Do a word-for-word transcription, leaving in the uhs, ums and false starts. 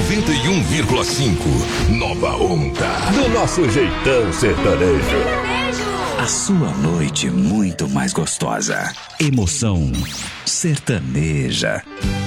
noventa e um vírgula cinco. Nova Onda. Do nosso jeitão sertanejo. A sua noite muito mais gostosa. Emoção sertaneja.